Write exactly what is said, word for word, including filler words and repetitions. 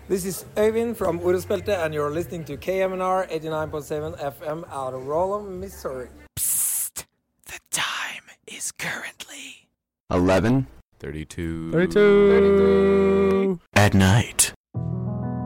This is Øyvind from Orospelte, and you're listening to K M N R eighty-nine point seven F M out of Rollum, Missouri. Psst! The time is currently eleven thirty-two thirty-two at night.